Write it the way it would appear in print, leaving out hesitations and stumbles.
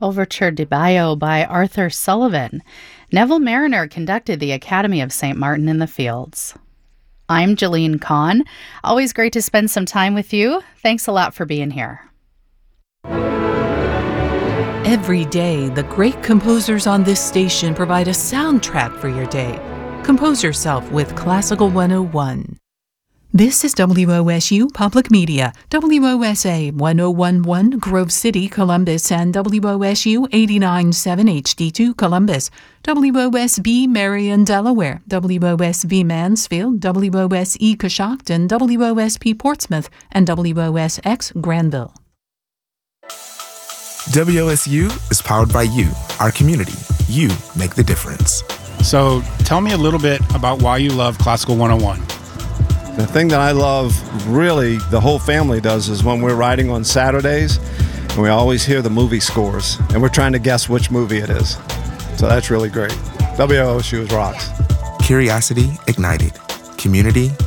Overture de Bayo by Arthur Sullivan. Neville Mariner conducted the Academy of St. Martin in the Fields. I'm Jeline Kahn. Always great to spend some time with you. Thanks a lot for being here. Every day, the great composers on this station provide a soundtrack for your day. Compose yourself with Classical 101. This is WOSU Public Media, WOSA 1011 Grove City, Columbus, and WOSU 89.7 HD2 Columbus, WOSB Marion, Delaware, WOSV Mansfield, WOSE Coshocton, WOSP Portsmouth, and WOSX Granville. WOSU is powered by you, our community. You make the difference. So tell me a little bit about why you love Classical 101. The thing that I love, really, the whole family does, is when we're riding on Saturdays, and we always hear the movie scores, and we're trying to guess which movie it is. So that's really great. WOSU rocks. Curiosity ignited. Community